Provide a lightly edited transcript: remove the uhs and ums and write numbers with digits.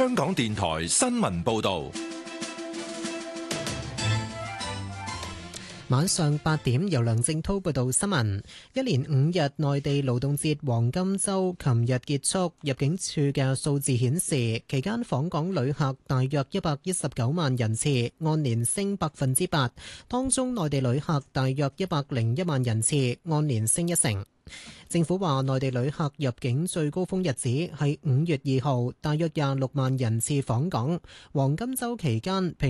香港電台新聞報道。 晚上8點，由梁正濤報道新聞。一連5日內地勞動節黃金週琴日結束，入境處嘅數字顯示，期間訪港旅客大約119萬人次，按年升8%，當中內地旅客大約101萬人次，按年升1成。政府話，內地旅客入境最高峰日子係5月2號，大約26萬人次訪港。黃金週期間，